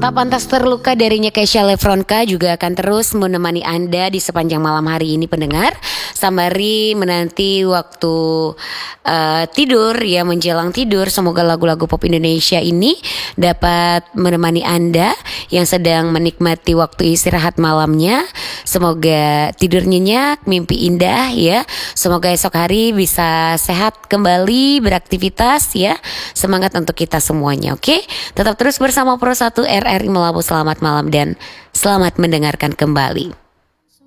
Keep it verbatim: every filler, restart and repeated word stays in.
Tak pantas terluka darinya Kesha Lefronka juga akan terus menemani Anda di sepanjang malam hari ini pendengar. Sembari menanti waktu uh, tidur ya, menjelang tidur. Semoga lagu-lagu pop Indonesia ini dapat menemani Anda yang sedang menikmati waktu istirahat malamnya. Semoga tidur nyenyak, mimpi indah ya. Semoga esok hari bisa sehat kembali beraktivitas ya. Semangat untuk kita semuanya, oke? Tetap terus bersama Pro satu R R I Melabu. Selamat malam dan selamat mendengarkan kembali.